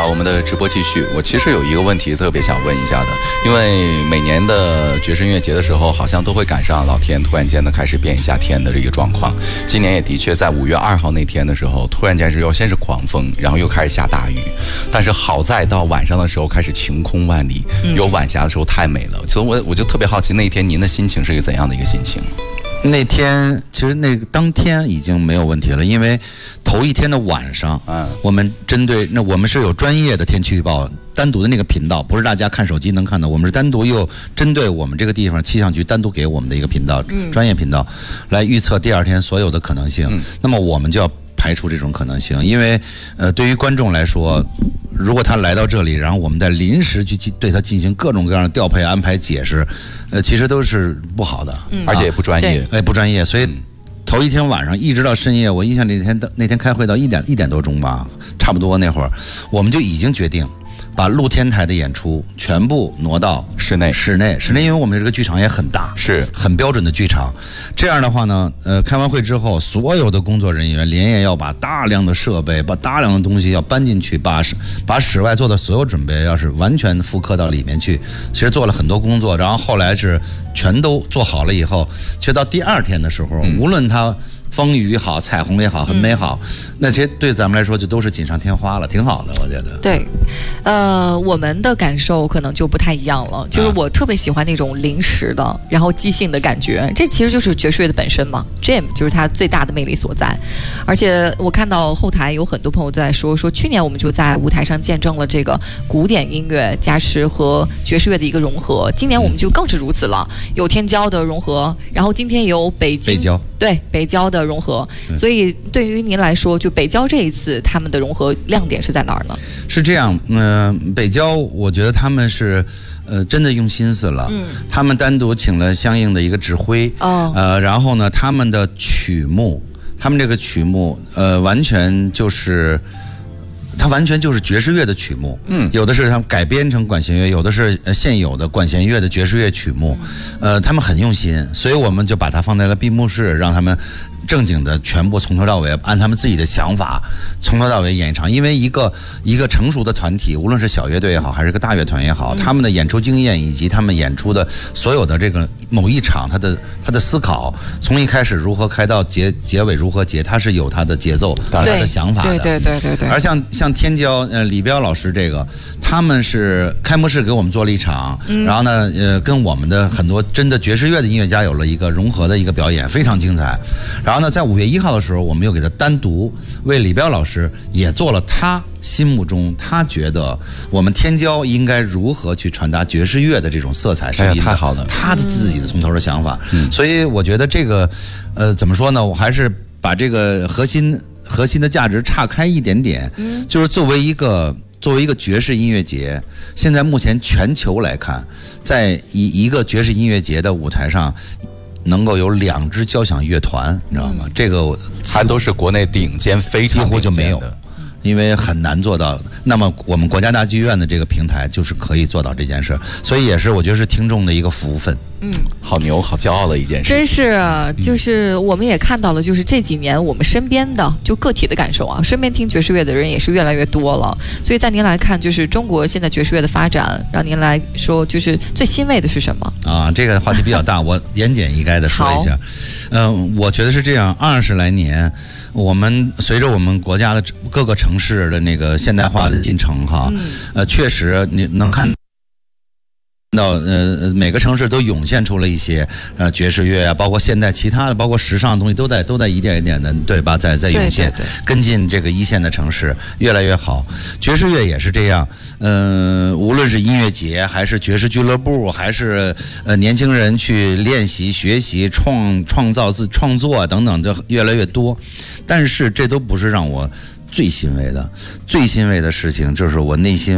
好，我们的直播继续。我其实有一个问题特别想问一下的，因为每年的爵士音乐节的时候，好像都会赶上老天突然间的开始变一下天的这个状况。今年也的确在5月2号那天的时候，突然间先是狂风，然后又开始下大雨，但是好在到晚上的时候开始晴空万里，有晚霞的时候太美了。所以我就特别好奇，那一天您的心情是一个怎样的一个心情？ 那天其实那个当天已经没有问题了，因为头一天的晚上，我们针对我们是有专业的天气预报单独的那个频道，不是大家看手机能看到，我们是单独又针对我们这个地方气象局单独给我们的一个频道，专业频道来预测第二天所有的可能性。那么我们就要排除这种可能性，因为对于观众来说，如果他来到这里，然后我们再临时去对他进行各种各样的调配、安排、解释，其实都是不好的， 而且也不专业， 不专业。所以头一天晚上一直到深夜，我印象里那天开会到1点多钟吧，差不多那会儿，我们就已经决定把露天台的演出全部挪到室内，因为我们这个剧场也很大，是很标准的剧场。这样的话呢，开完会之后，所有的工作人员连夜要把大量的设备、把大量的东西要搬进去，把室外做的所有准备要是完全复刻到里面去。其实做了很多工作，然后后来是全都做好了以后，其实到第二天的时候，无论它风雨也好，彩虹也好，很美好。那这对咱们来说就都是锦上添花了，挺好的，我觉得。 对，我们的感受可能就不太一样了。就是我特别喜欢那种临时的，然后即兴的感觉，这其实就是爵士乐的本身嘛。Jam 就是它最大的魅力所在。而且我看到后台有很多朋友都在说去年我们就在舞台上见证了这个古典音乐加持和爵士乐的一个融合，今年我们就更是如此了，有天骄的融合，然后今天有北郊的融合。所以对于您来说，就北郊这一次他们的融合亮点是在哪儿呢？ 是这样，北郊我觉得他们是真的用心思了，他们单独请了相应的一个指挥，然后呢，他们这个曲目完全就是爵士乐的曲目，有的是他们改编成管弦乐，有的是现有的管弦乐的爵士乐曲目，他们很用心，所以我们就把它放在了闭幕式，让他们正经的全部从头到尾按他们自己的想法从头到尾演一场。因为一个成熟的团体，无论是小乐队也好，还是个大乐团也好，他们的演出经验以及他们演出的所有的这个某一场他的思考，从一开始如何开到结尾如何结，他是有他的节奏他的想法的。对。而像天骄李彪老师这个，他们是开幕式给我们做了一场，然后呢跟我们的很多真的爵士乐的音乐家有了一个融合的一个表演，非常精彩。然后呢，在5月1号的时候，我们又给他单独为李彪老师也做了他心目中他觉得我们天骄应该如何去传达爵士乐的这种色彩声音的，太好了，他的自己的从头的想法。所以我觉得这个怎么说呢，我还是把这个核心的价值岔开一点点，就是作为一个爵士音乐节，现在目前全球来看，在一个爵士音乐节的舞台上能够有2支交响乐团，你知道吗？这个还都是国内顶尖，非常几乎就没有，因为很难做到。那么我们国家大剧院的这个平台就是可以做到这件事，所以也是我觉得是听众的一个福分。 好牛好骄傲的一件事情。 真是就是我们也看到了，就是这几年我们身边的就个体的感受啊，身边听爵士乐的人也是越来越多了。所以在您来看，就是中国现在爵士乐的发展，让您来说就是最欣慰的是什么啊？这个话题比较大，我言简意赅的说一下。我觉得是这样，20来年我们随着我们国家的各个城市的那个现代化的进程哈，确实你能看到每个城市都涌现出了一些爵士乐啊，包括现代其他的，包括时尚的东西都在一点一点的，对吧？在涌现，跟进这个一线的城市越来越好。爵士乐也是这样，无论是音乐节，还是爵士俱乐部，还是年轻人去练习、学习、创作等等，就越来越多。但是这都不是让我最欣慰的，最欣慰的事情就是我内心。